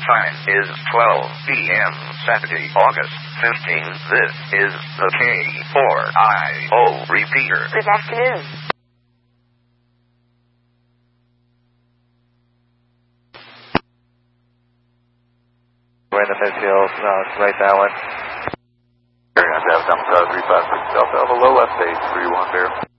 time is 12 p.m. Saturday, August 15th. This is the K4IO repeater. Good afternoon. We're in the midfield, right that one. Carry on, Dallas, 35 Delta, low left base, 31 there.